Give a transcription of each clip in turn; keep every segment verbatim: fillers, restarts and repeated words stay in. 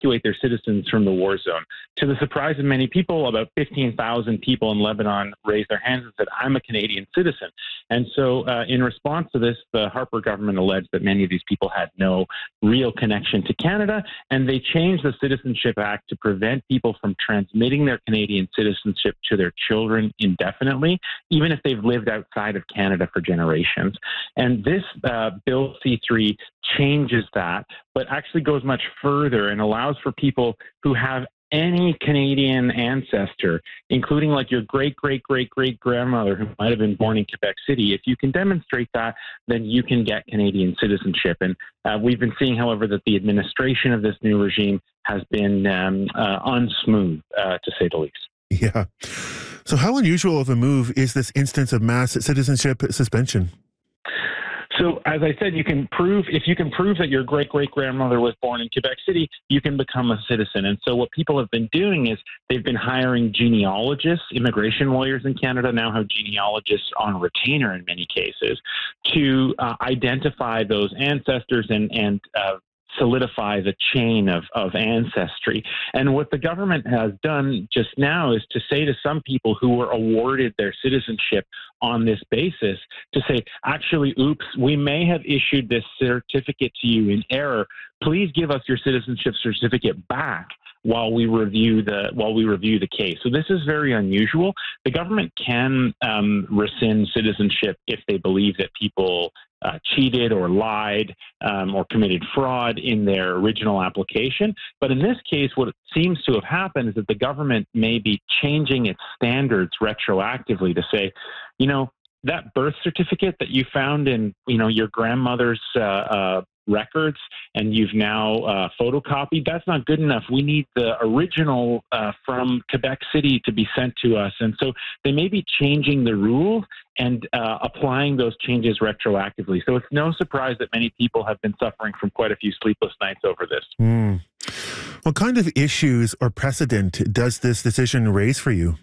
evacuate their citizens from the war zone. To the surprise of many people, about fifteen thousand people in Lebanon raised their hands and said, I'm a Canadian citizen. And so uh, in response to this, the Harper government alleged that many of these people had no real connection to Canada, and they changed the Citizenship Act to prevent people from transmitting their Canadian citizenship to their children indefinitely, even if they've lived outside of Canada for generations. And this uh, Bill C three changes that, but actually goes much further and allows for people who have any Canadian ancestor, including like your great, great, great, great grandmother who might have been born in Quebec City. If you can demonstrate that, then you can get Canadian citizenship. And uh, we've been seeing, however, that the administration of this new regime has been um, uh, unsmooth, uh, to say the least. Yeah. So how unusual of a move is this instance of mass citizenship suspension? So, as I said, you can prove, if you can prove that your great-great-grandmother was born in Quebec City, you can become a citizen. And so what people have been doing is they've been hiring genealogists. Immigration lawyers in Canada now have genealogists on retainer in many cases to uh, identify those ancestors and, and uh, solidify the chain of, of ancestry. And what the government has done just now is to say to some people who were awarded their citizenship on this basis, to say, actually, oops, we may have issued this certificate to you in error. Please give us your citizenship certificate back while we review the while we review the case. So this is very unusual. The government can um, rescind citizenship if they believe that people uh, cheated or lied um, or committed fraud in their original application. But in this case, what seems to have happened is that the government may be changing its standards retroactively to say, you know, that birth certificate that you found in, you know, your grandmother's uh, uh, records and you've now uh, photocopied, that's not good enough. We need the original uh, from Quebec City to be sent to us. And so they may be changing the rules and uh, applying those changes retroactively. So it's no surprise that many people have been suffering from quite a few sleepless nights over this. Mm. What kind of issues or precedent does this decision raise for you?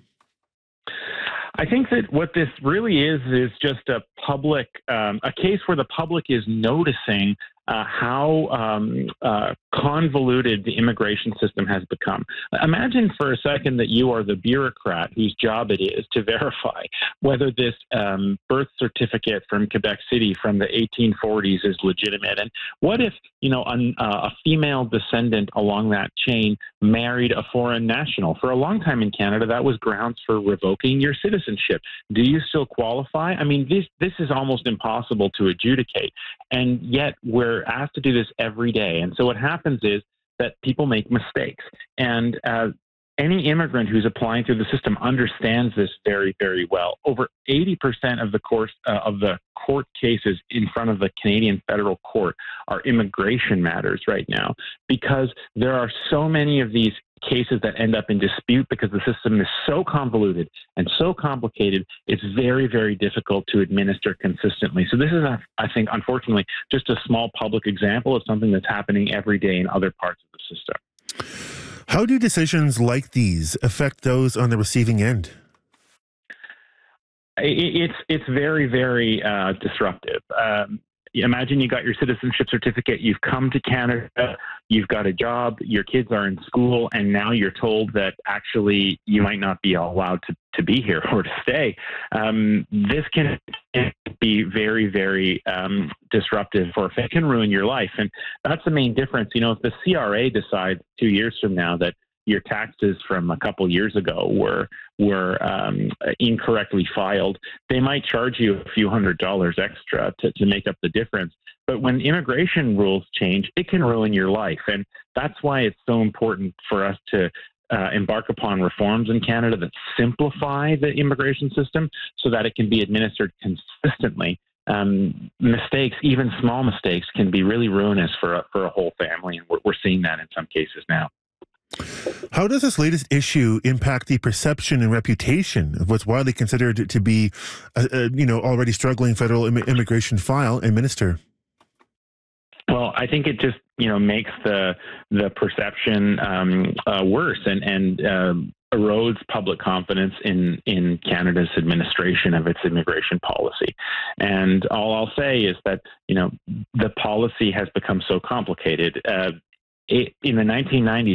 I think that what this really is is just a public, um, a case where the public is noticing uh, how um, uh, convoluted the immigration system has become. Imagine for a second that you are the bureaucrat whose job it is to verify whether this um, birth certificate from Quebec City from the eighteen forties is legitimate. And what if, you know, an, uh, a female descendant along that chain married a foreign national? For a long time in Canada, that was grounds for revoking your citizenship. Do you still qualify? I mean, this this is almost impossible to adjudicate. And yet we're asked to do this every day. And so what happens is that people make mistakes. And uh, any immigrant who's applying through the system understands this very, very well. Over eighty percent of the course uh, of the court cases in front of the Canadian federal court are immigration matters right now, because there are so many of these cases that end up in dispute because the system is so convoluted and so complicated. It's very, very difficult to administer consistently. So this is, a, I think, unfortunately, just a small public example of something that's happening every day in other parts of the system. How do decisions like these affect those on the receiving end? It's it's very, very uh, disruptive. Um, imagine you got your citizenship certificate, you've come to Canada, you've got a job, your kids are in school, and now you're told that actually you might not be allowed to, to be here or to stay. Um, this can be very, very um, disruptive, or it can ruin your life. And that's the main difference. You know, if the C R A decides two years from now that your taxes from a couple years ago were were um, incorrectly filed, they might charge you a few hundred dollars extra to, to make up the difference. But when immigration rules change, it can ruin your life. And that's why it's so important for us to uh, embark upon reforms in Canada that simplify the immigration system so that it can be administered consistently. Um, mistakes, even small mistakes, can be really ruinous for a, for a whole family. And we're, we're seeing that in some cases now. How does this latest issue impact the perception and reputation of what's widely considered to be a, a you know, already struggling federal Im- immigration file and minister? Well, I think it just, you know, makes the the perception um, uh, worse and and um, erodes public confidence in in Canada's administration of its immigration policy. And all I'll say is that, you know, the policy has become so complicated. Uh, It, in the nineteen nineties,